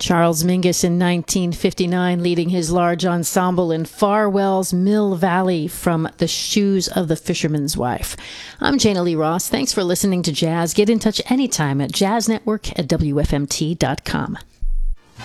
Charles Mingus in 1959, leading his large ensemble in Farwell's Mill Valley from The Shoes of the Fisherman's Wife. I'm Jana Lee Ross. Thanks for listening to Jazz. Get in touch anytime at jazznetwork@wfmt.com.